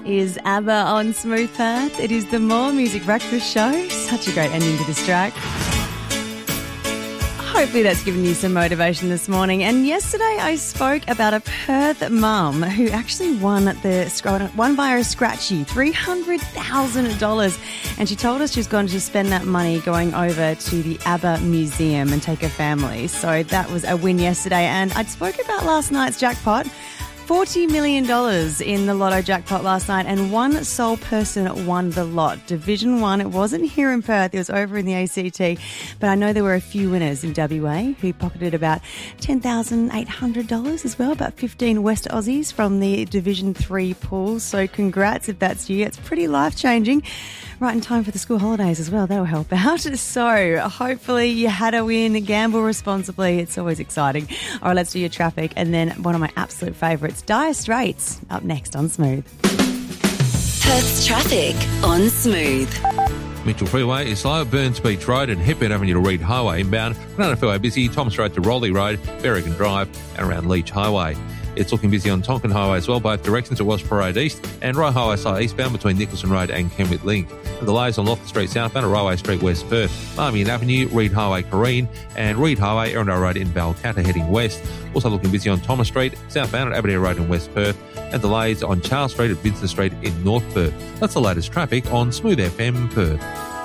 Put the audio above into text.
is ABBA on Smooth Perth. It is the More Music Breakfast Show. Such a great ending to this track. Hopefully that's given you some motivation this morning. And yesterday I spoke about a Perth mum who actually won via a scratchy $300,000. And she told us she's going to spend that money going over to the ABBA Museum and take her family. So that was a win yesterday. And I spoke about last night's jackpot. $40 million in the lotto jackpot last night, and one sole person won the lot. Division 1, it wasn't here in Perth, it was over in the ACT, but I know there were a few winners in WA who pocketed about $10,800 as well, about 15 West Aussies from the Division 3 pool. So congrats if that's you. It's pretty life-changing. Right in time for the school holidays as well. That'll help out. So hopefully you had a win. Gamble responsibly. It's always exciting. All right, let's do your traffic. And then one of my absolute favourites, Dire Straits, up next on Smooth. Perth's traffic on Smooth. Mitchell Freeway is slow at Burns Beach Road and Hepburn Avenue to Reed Highway inbound. Granada Freeway busy, Thomas Road to Rowley Road, Berrigan Drive and around Leach Highway. It's looking busy on Tonkin Highway as well, both directions. It was Parade East and Roy Highway side eastbound between Nicholson Road and Kenwick Link. And delays on Loftus Street southbound at Railway Street West Perth, Marmion Avenue, Reed Highway Careen and Reed Highway, Erindale Road in Balcatta heading west. Also looking busy on Thomas Street, southbound at Aberdeen Road in West Perth and delays on Charles Street at Vincent Street in North Perth. That's the latest traffic on Smooth FM Perth.